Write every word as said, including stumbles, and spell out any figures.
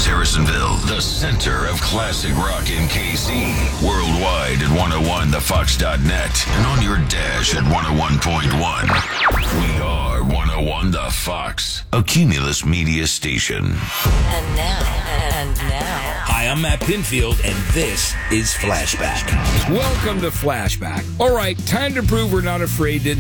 Rogers, Harrisonville, the center of classic rock in K C. Worldwide at one oh one the fox dot net and on your dash at one oh one point one. We are one oh one The Fox, a Cumulus media station. And now, and now. Hi, I'm Matt Pinfield, and this is Flashback. Welcome to Flashback. All right, time to prove we're not afraid to